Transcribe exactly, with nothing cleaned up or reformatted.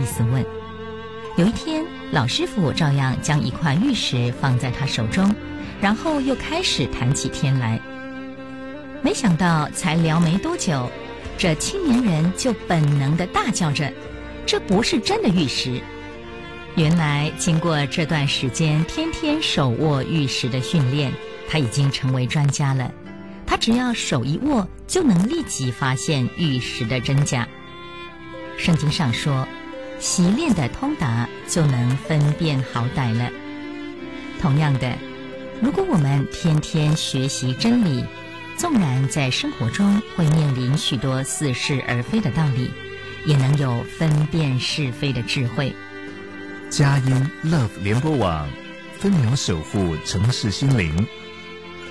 思问。有一天，老师傅照样将一块玉石放在他手中，然后又开始谈起天来。没想到才聊没多久，这青年人就本能地大叫着：“这不是真的玉石！”原来经过这段时间天天手握玉石的训练，他已经成为专家了。他只要手一握，就能立即发现玉石的真假。圣经上说，习练的通达就能分辨好歹了。同样的，如果我们天天学习真理，纵然在生活中会面临许多似是而非的道理，也能有分辨是非的智慧。 佳音 Love 联播网，分秒守护城市心灵。